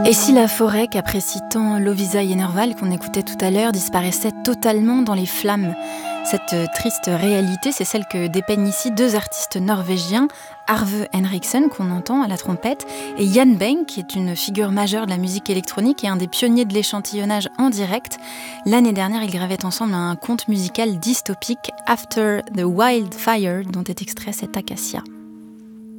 Et si la forêt qu'apprécie tant Lovisa Yenerval qu'on écoutait tout à l'heure disparaissait totalement dans les flammes? Cette triste réalité, c'est celle que dépeignent ici deux artistes norvégiens, Arve Henriksen, qu'on entend à la trompette, et Jan Beng, qui est une figure majeure de la musique électronique et un des pionniers de l'échantillonnage en direct. L'année dernière, ils gravaient ensemble un conte musical dystopique, After the Wildfire, dont est extrait cet Acacia.